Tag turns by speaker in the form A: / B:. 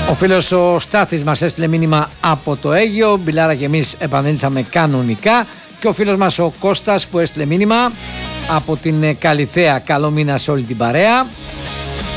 A: Ο φίλος ο Στάθης μας έστειλε μήνυμα από το Αίγυο. Μπιλάρα και εμείς επανέλθαμε κανονικά. Και ο φίλος μας ο Κώστας που έστειλε μήνυμα από την Καλιθέα. Καλό μήνα σε όλη την παρέα.